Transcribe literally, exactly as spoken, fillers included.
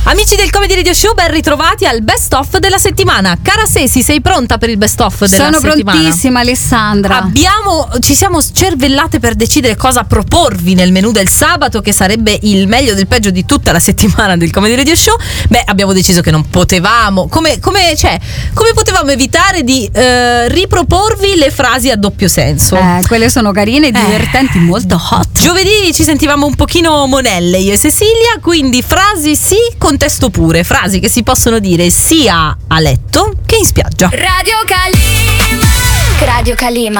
Amici del Comedy Radio Show, ben ritrovati al best of della settimana. Cara Sesi, sei pronta per il best of della Sono settimana? Sono prontissima, Alessandra. Abbiamo, ci siamo cervellate per decidere cosa proporvi nel menù del sabato, che sarebbe il meglio del peggio di tutta la settimana del Comedy Radio Show. Beh, abbiamo deciso che non potevamo, come, come, cioè, come potevamo evitare di eh, riproporvi le frasi a doppio senso. Eh, quelle sono carine, divertenti, eh. molto hot. Giovedì ci sentivamo un pochino monelle io e Cecilia, quindi frasi sì, contesto pure, frasi che si possono dire sia a letto che in spiaggia. Radio Calima. Radio Calima.